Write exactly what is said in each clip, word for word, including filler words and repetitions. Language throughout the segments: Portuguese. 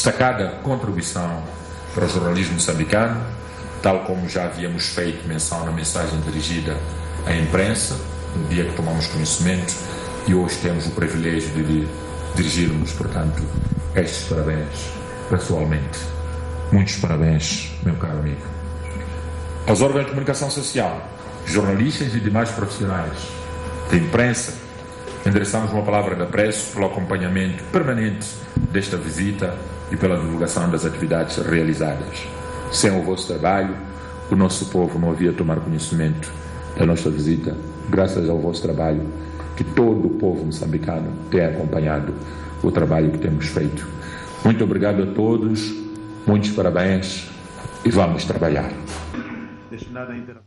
Destacada contribuição para o jornalismo moçambicano, tal como já havíamos feito menção na mensagem dirigida à imprensa, no dia que tomamos conhecimento, e hoje temos o privilégio de dirigirmos, portanto, estes parabéns pessoalmente. Muitos parabéns, meu caro amigo. Aos órgãos de comunicação social, jornalistas e demais profissionais da imprensa, endereçamos uma palavra de apreço pelo acompanhamento permanente desta visita e pela divulgação das atividades realizadas. Sem o vosso trabalho, o nosso povo não havia tomar conhecimento da nossa visita. Graças ao vosso trabalho, que todo o povo moçambicano tem acompanhado o trabalho que temos feito. Muito obrigado a todos, muitos parabéns e vamos trabalhar. Destinada à interação.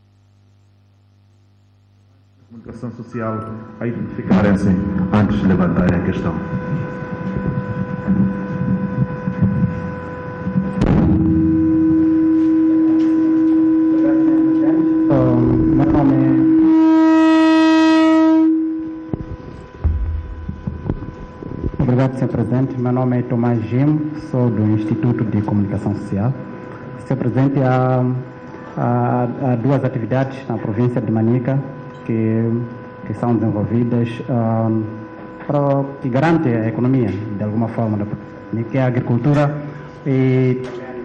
Comunicação social a identificarem-se antes de levantarem a questão. Meu nome é... Obrigado, senhor Presidente. Meu nome é Tomás Gimo, sou do Instituto de Comunicação Social. senhor Presidente, há, há, há duas atividades na província de Manica que, que são desenvolvidas um, para, que garantem a economia, de alguma forma, que é a agricultura e...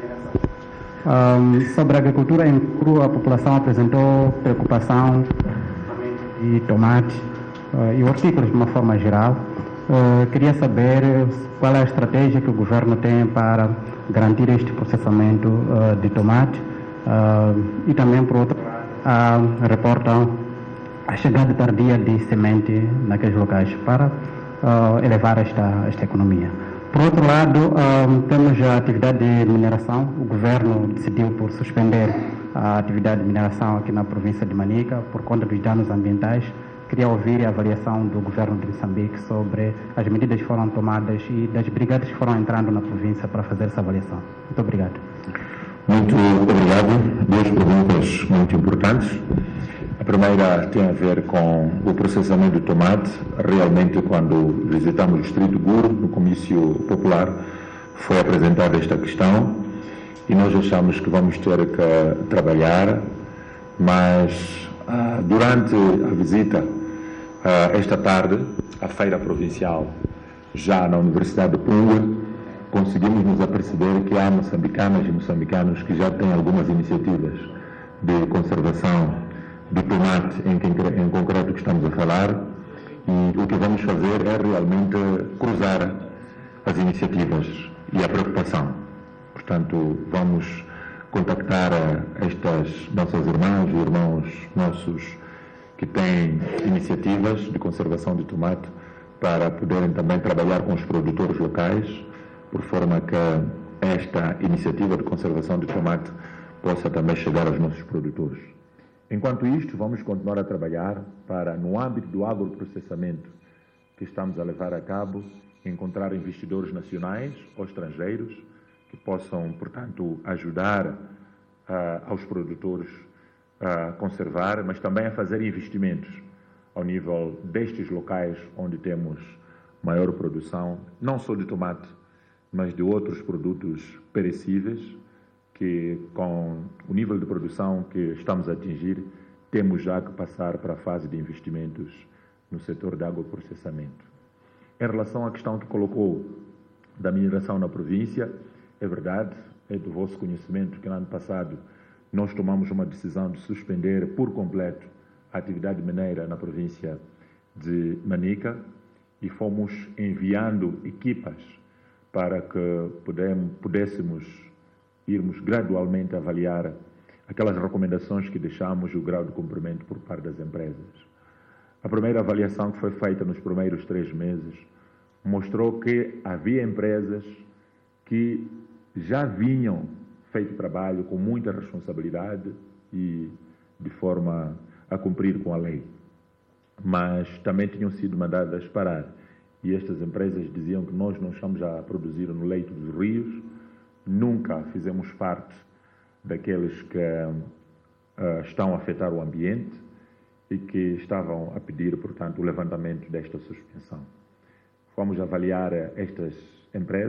Um, sobre a agricultura em cru, a população apresentou preocupação de tomate uh, e hortícolas de uma forma geral. Uh, queria saber qual é a estratégia que o governo tem para garantir este processamento uh, de tomate uh, e também, por outro lado, uh, reportam a chegada tardia de semente naqueles locais para uh, elevar esta, esta economia. Por outro lado, um, temos a atividade de mineração. O governo decidiu por suspender a atividade de mineração aqui na província de Manica por conta dos danos ambientais. Queria ouvir a avaliação do governo de Moçambique sobre as medidas que foram tomadas e das brigadas que foram entrando na província para fazer essa avaliação. Muito obrigado. Muito obrigado. Duas perguntas muito importantes. A primeira tem a ver com o processamento de tomate. Realmente, quando visitamos o Distrito Guro, no comício popular, foi apresentada esta questão e nós achamos que vamos ter que trabalhar, mas ah, durante a visita, ah, esta tarde, à feira provincial, já na Universidade de Punga, conseguimos nos aperceber que há moçambicanas e moçambicanos que já têm algumas iniciativas de conservação de tomate em, em concreto que estamos a falar, e o que vamos fazer é realmente cruzar as iniciativas e a preocupação. Portanto, vamos contactar estas nossas irmãs e irmãos nossos que têm iniciativas de conservação de tomate para poderem também trabalhar com os produtores locais, por forma que esta iniciativa de conservação de tomate possa também chegar aos nossos produtores. Enquanto isto, vamos continuar a trabalhar para, no âmbito do agroprocessamento que estamos a levar a cabo, encontrar investidores nacionais ou estrangeiros que possam, portanto, ajudar uh, aos produtores a conservar, mas também a fazer investimentos ao nível destes locais onde temos maior produção, não só de tomate, mas de outros produtos perecíveis, que com o nível de produção que estamos a atingir, temos já que passar para a fase de investimentos no setor de agroprocessamento. Em relação à questão que colocou da mineração na província, é verdade, é do vosso conhecimento que no ano passado nós tomamos uma decisão de suspender por completo a atividade mineira na província de Manica e fomos enviando equipas para que pudéssemos irmos gradualmente avaliar aquelas recomendações que deixamos e o grau de cumprimento por parte das empresas. A primeira avaliação que foi feita nos primeiros três meses mostrou que havia empresas que já vinham feito trabalho com muita responsabilidade e de forma a cumprir com a lei, mas também tinham sido mandadas parar. E estas empresas diziam que nós não estamos a produzir no leito dos rios, nunca fizemos parte daqueles que uh, estão a afetar o ambiente e que estavam a pedir, portanto, o levantamento desta suspensão. Fomos avaliar estas empresas.